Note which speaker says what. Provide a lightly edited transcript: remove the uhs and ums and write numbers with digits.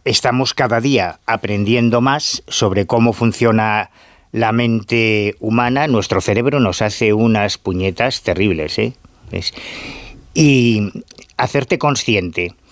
Speaker 1: estamos cada día aprendiendo más sobre cómo funciona la mente humana. Nuestro cerebro nos hace unas puñetas terribles, ¿eh? Y hacerte consciente